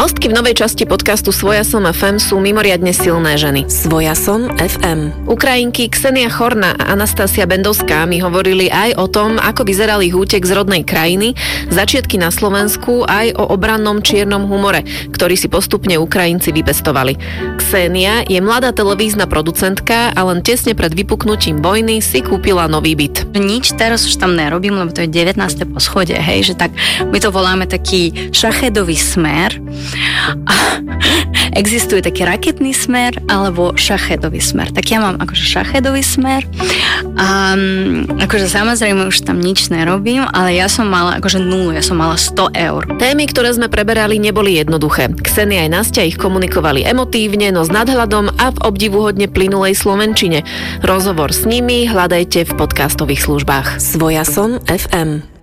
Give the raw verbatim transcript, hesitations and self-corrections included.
Hostky v novej časti podcastu Svojasom ef em sú mimoriadne silné ženy. Svojasom ef em. Ukrajinky Ksenia Chorná a Anastácia Bendovská mi hovorili aj o tom, ako vyzeral ich útek z rodnej krajiny, začiatky na Slovensku, aj o obrannom čiernom humore, ktorý si postupne Ukrajinci vypestovali. Ksenia je mladá televízna producentka a len tesne pred vypuknutím vojny si kúpila nový byt. Nič teraz už tam nerobím, lebo to je devätnáste poschodie, hej, že tak my to voláme taký šachédový smer. A existuje taký raketný smer alebo šachédový smer. Tak ja mám akože šachédový smer a akože samozrejme už tam nič nerobím, ale ja som mala akože nulu, ja som mala sto eur. Témy, ktoré sme preberali, neboli jednoduché. Ksenia aj Nastia ich komunikovali emotívne, no s nadhľadom a v obdivuhodne plynulej slovenčine. Rozhovor s nimi hľadajte v podcastových službách. Svojasom ef em.